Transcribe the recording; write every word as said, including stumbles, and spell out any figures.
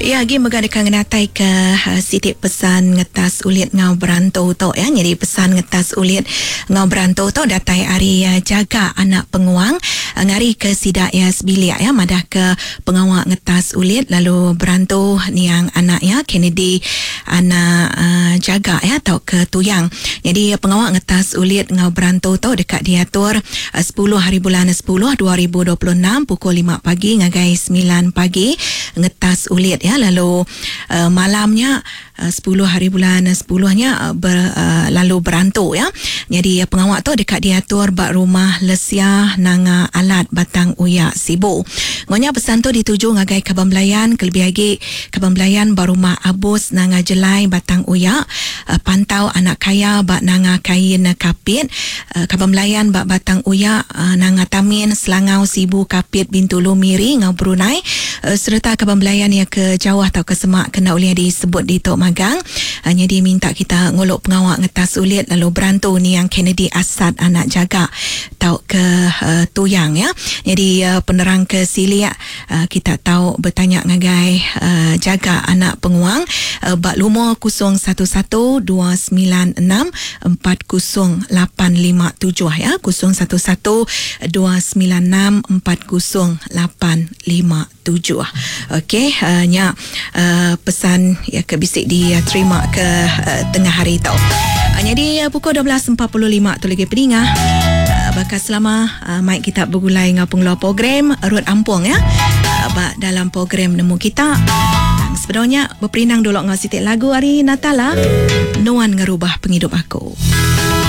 Ya, gi megadakan ngenatai ke uh, sitik pesan ngetas ulit ngau berantau to ya. Jadi pesan ngetas ulit ngau berantau to datai ari uh, jaga anak penguang uh, ngari ke sidak ya sebilik ya madah ke pengawak ngetas ulit lalu berantau niang anak ya Kennedy anak uh, jaga ya tau ke tuyang. Jadi uh, pengawak ngetas ulit ngau berantau to dekat diatur uh, sepuluh hari bulan sepuluh dua ribu dua puluh enam pukul lima pagi ngagai sembilan pagi ngetas ulit ya. Lalu uh, malamnya uh, sepuluh hari bulan sepuluh-nya uh, ber, uh, lalu berantau ya. Jadi uh, pengawak tu dekat diatur bak rumah Lesia nanga alat batang uyak Sibu. Ngonya pesan tu dituju ngagai Kaban Belayan kelebih lagi Kaban Belayan barumah Abus nanga jelai batang uyak uh, pantau anak kaya bak nanga kain kapit uh, Kaban Belayan bak batang uyak uh, nanga tamin Selangau Sibu kapit Bintulu Miri ngau Brunei uh, serta Kaban Belayan ya ke jauh atau ke semak kena uliah disebut di Tok Magang. Hanya diminta kita ngolok pengawak ngetas ulit lalu berantau ni yang Kennedy Asad anak jaga tau ke uh, tuyang ya. Jadi uh, penerang ke silia uh, kita tahu bertanya ngagai uh, jaga anak penguang uh, bak lumur kosong satu satu dua sembilan enam empat kosong lapan lima tujuh ya. kosong satu satu dua sembilan enam empat kosong lapan lima tujuh. Okey, hanya uh, pesan ya ke bisik diterima ke uh, tengah hari tau. Hanya di uh, pukul dua belas empat puluh lima tu lagi peningah. Uh, bakal selama uh, mic kita bergulai ngapung luar program Rut Ampung ya. Uh, bak dalam program nemu kita. Uh, sebenarnya berperinang dulu ngau sitik lagu hari Natal lah. No one ngerubah penghidup aku.